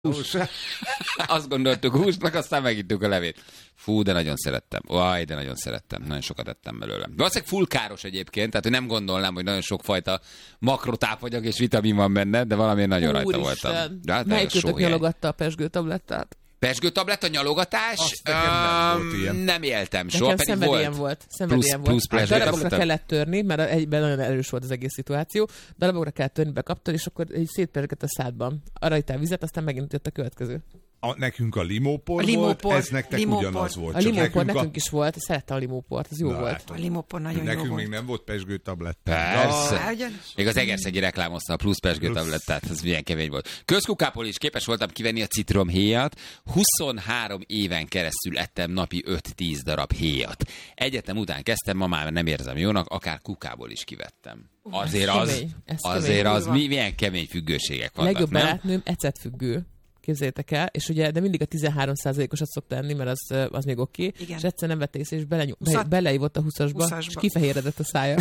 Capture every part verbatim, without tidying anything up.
Hús. Azt gondoltuk húsnak, aztán megittük a levét. Fú, de nagyon szerettem. Vaj, de nagyon szerettem. Nagyon sokat ettem belőle. Valószínűleg full káros egyébként, tehát hogy nem gondolnám, hogy nagyon sokfajta makrotápanyag és vitamin van benne, de valamiért nagyon rajta voltam. Hát, melyikőtök nyalogatta a pezsgőtablettát? Pezsgőtabletta, nyalogatás? Um, nem éltem soha, nekem pedig szenvedélyem volt. volt. Szenvedélyem Plusz, plusz volt. Darabokra kellett törni, mert egyben nagyon erős volt az egész szituáció. Darabokra kellett törni, bekaptad, és akkor így szétpörgött a szádban. Arra ittál vizet, aztán megint jött a következő. A, nekünk a limópor, a limópor volt, ez nektek limópor. ugyanaz volt. A limópor nekünk, nekünk a... is volt, szerettem a limóport, az jó Na, volt. hát, A limópor nagyon nekünk jó volt. még nem volt pezsgőtabletta. Persze. Ja. Még az Egerszegi reklámozta a plusz pezsgőtablettát, ez milyen kemény volt. Közkukából is képes voltam kivenni a citromhéjat. huszonhárom éven keresztül ettem napi öt-tíz darab héjat. Egyetem után kezdtem, ma már nem érzem jónak, akár kukából is kivettem. Azért Ez az, kemény, ez azért kemény. az mi, milyen kemény függőségek vannak, Legjobb nem? barátnőm ecetfüggő. Képzeljétek el, és ugye, de mindig a tizenhárom százalékosat szokta enni, mert az, az még oké, okay. És egyszer nem vette észre, és belenyom, be, beleívott a huszasba, huszasba, és kifehéredett a szája.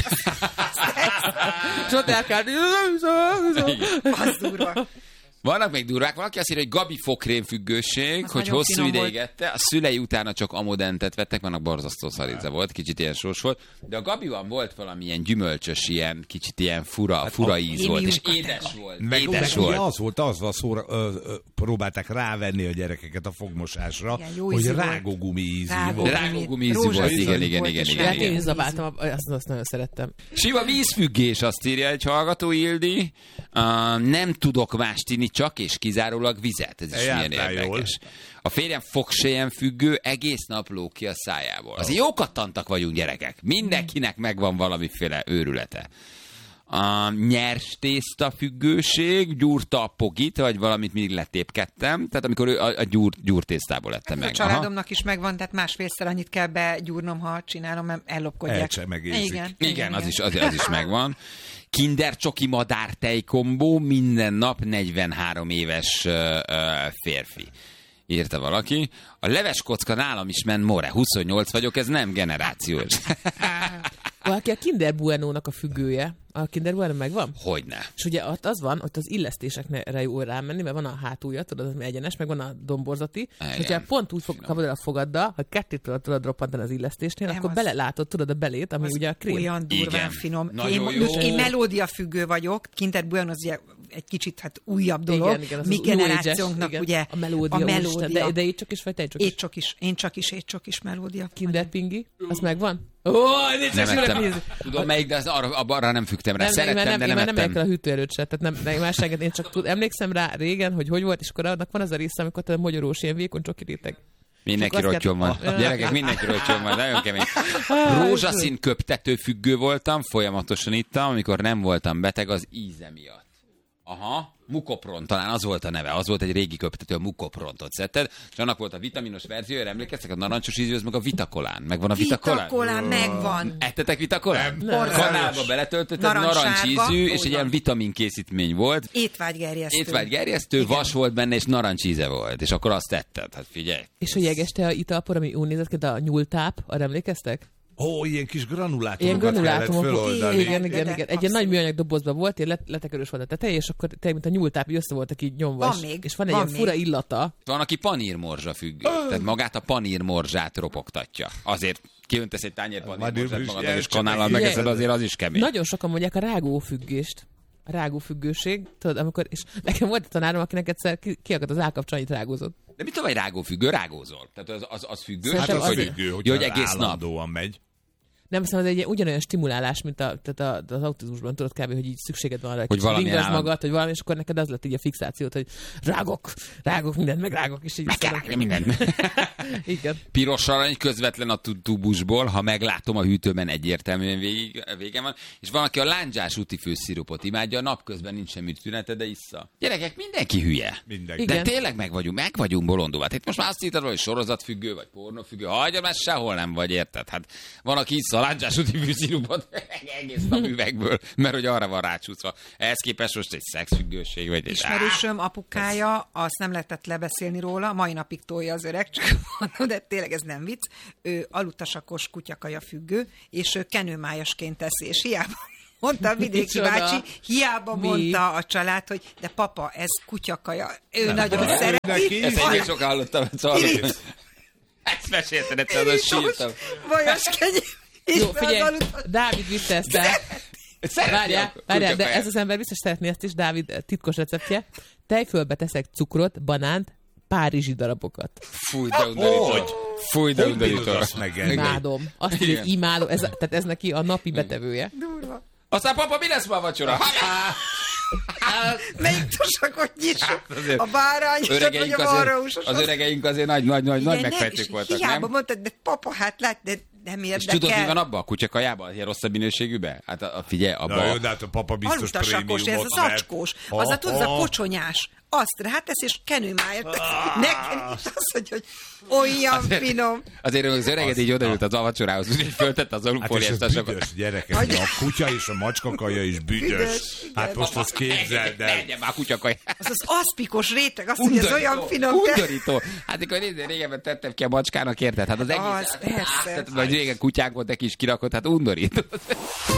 És ott elkárt, az durva. Vannak még durvák, valaki azt írja, hogy Gabi fokrém függőség, az hogy hosszú ideig ette, a szülei utána csak amodentet vettek, mert a borzasztó szaridza volt, kicsit ilyen sós volt, de a Gabiban volt valamilyen gyümölcsös, ilyen, kicsit ilyen fura, hát fura íz volt, és édes volt. Meg, édes meg volt. az volt, azzal szóra, ö, ö, próbálták rávenni a gyerekeket a fogmosásra, igen, hogy rágógumi ízű Rágó. volt. Rágógumi ízű volt, igen, igen, igen, igen. Hát én is zabáltam, azt, azt nagyon szerettem. Sima vízfüggés, azt írja egy hallgató, Ildi. Uh, nem tudok mást inni, csak és kizárólag vizet. Ez is milyen érdekes. Jól. A férjem fogsejjen függő, egész nap lóg ki a szájából. Azért jókat tantak vagyunk, gyerekek. Mindenkinek megvan valamiféle őrülete. A nyers tészta függőség, gyúrta a pogit, vagy valamit mindig letépkedtem. Tehát amikor ő a, a gyúr, gyúrtésztából lettem meg. A családomnak Aha. is megvan, tehát másfélszer annyit kell begyúrnom, ha csinálom, mert ellopkodják. Elcsemegészik. Igen, igen, igen, az, igen. Is, az, az is megvan. Kinder csoki madár tejkombó, minden nap negyvenhárom éves uh, uh, férfi. Írta valaki. A leveskocka nálam is ment more. huszonnyolc vagyok, ez nem generációs. Valaki a Kinder Bueno-nak a függője. A Kinder Bueno megvan? Hogyne. És ugye ott az van, ott az illesztésekre jó rámenni, mert van a hátulja, tudod, az egyenes, meg van a domborzati, igen. És hogyha pont úgy fog, kapod el a fogaddal, ha kettőt tudod, tudod roppantani az illesztésnél, nem, akkor belelátod, tudod a belét, ami ugye a krém. Olyan durván igen. finom. Én, én melódia függő vagyok, Kinder Bueno az ugye egy kicsit hát újabb dolog. Igen, igen, mi generációnknak ugye a melódia. A melódia. De, de étcsok is, vagy tejcsok is? Étcsok is. Én csak is étcsok is melódia. Kinder Pingi? Az megvan? Ó, oh, nem ettem. Tudom melyik, de az arra, arra nem fügtem rá. Nem, Szerettem, nem, de nem nem ettem. Nem, nem a hűtőerőt se, tehát nem, nem másságot, én csak tud, emlékszem rá régen, hogy hogy volt, és akkor annak van az a része, amikor a magyarós ilyen vékony csoki réteg. Mindenki rottyon van. Gyerekek, mindenki rottyon van, nagyon kemény. Rózsaszín köptető függő voltam, folyamatosan ittam, amikor nem voltam beteg az íze miatt. Aha, Mukopron, talán az volt a neve, az volt egy régi köptető, a Mukoprontot szedted, és annak volt a vitaminos verziója, emlékeztek, a narancsos ízű, az meg a Vitakolán. Megvan a Vitakolán? Vitakolán megvan. Ettetek Vitakolán? Nem. Kanálba beletöltötted, narancsízű, és egy ilyen vitaminkészítmény volt. Étvágygerjesztő. Étvágygerjesztő, vas volt benne, és narancsíze volt, és akkor azt tetted, hát figyelj. És a jegeste a italpor, ami úgy nézett ki, de a nyúltáp, arra emlékeztek? Ó, ilyen kis granulátumokat ilyen granulátumok, kellett föloldani. Igen, igen, igen. Egy ilyen nagy műanyag dobozban volt, ilyen letekerős volt a teteje, és akkor tényleg, mint a nyúltáp, így össze voltak így nyomva. Van és, még, és van egy van ilyen fura illata. Van, aki panírmorzsa függő. Oh. Tehát magát a panírmorzsát ropogtatja. Azért kiöntesz egy tányér panírmorzsát magadnak, és kanállal megeszed, azért az is kemény. Nagyon sokan mondják a rágófüggést. A rágófüggőség, tudod, amikor, és nekem volt a tanárom, akinek egyszer kiakadt az állkapcsa, annyit rágózott. De mit tudom, hogy rágófüggő, rágózol? Tehát az, az, az függő? Hát az, az függő, hogy, jó, hogy egész állandóan nap. Megy. Nem hiszem, ez egy ugyanolyan stimulálás, mint a, tehát a, az autizmusban tudod kb., hogy így szükséged van arra, hogy kicsit állam... magad, hogy valami, és akkor neked az lett így a fixációt, hogy rágok, rágok mindent, meg rágok, és így meg mindent. Igen. Piros arany közvetlen a tubusból, ha meglátom a hűtőben, egyértelműen végig, vége van, és van, aki a lándzsás úti főszirupot imádja, a napközben nincs semmi tünete, de issza. Gyerekek, mindenki hülye. Mindenki. De tényleg meg vagyunk, meg vagyunk bolondulva. Hát itt most már azt írtad, hogy sorozatfüggő, vagy pornófüggő, hagyja, már sehol nem vagy, érted? Hát van, aki issza a lándzsás úti főszirupot egész nap üvegből, mert hogy arra van rácsúszva. Ehhez képest most egy szexfüggőség, vagy egy... Ismerősöm apukája, azt nem lehetett lebeszélni róla, mai napig tolja az öreg, csak mondom, de tényleg ez nem vicc. Ő alutasakos kutyakaja függő, és ő kenőmájasként teszi, és hiába mondta a vidéki bácsi, hiába Mi? mondta a család, hogy de papa, ez kutyakaja. Ő nem nagyon nem. szereti. Ezt én sokkal hallottam, hogy ezt mesélted, egyszer azon sírtam. Vajas kenyér. Jó, figyelj, Dávid vitte ezt el. Várjál, várjál, de ez az ember biztos szeretné ezt is, Dávid titkos receptje. Tejfölbe teszek cukrot, banánt, párizsi darabokat. Fúj, de undorító. Fúj, de undorító. Imádom. Azt mondja, hogy imádom. Ez, tehát ez neki a napi betevője. Durva. Aztán papa, mi lesz ma a vacsora? Melyik tusakot nyissuk? A bárányosat, vagy a varrósosat? Az öregeink azért nagy, nagy, nagy, nagy megfejtők voltak, hiába nem? mondtad, de papa, hát lát, de nem érdekel. És tudod, mi van abban? A kutyakajában? Ilyen rosszabb minőségűben? Hát a, a figyelj, abban... Na jó, de hát a papa biztos prémiumot, ez az acskós. Az a tudod, a kocsonyás. Azt rátesz, és kenőmáját. Nekem is az, hogy, hogy olyan azért, finom. Azért az öreget így odaült az avacsorához, úgyhogy föltette az alufóliást. Hát és ez büdös, gyerekek. A kutya és a macskakaja is büdös. büdös hát most azt képzeld el. Legyen már kutyakaja. Az az aszpikos réteg, azt mondja, ez olyan finom. Undorító. Hát amikor régen tettem ki a macskának, érted? Hát az egész... Az, persze. Vagy régen kutyák volt, egy kis kirakott, hát undorító.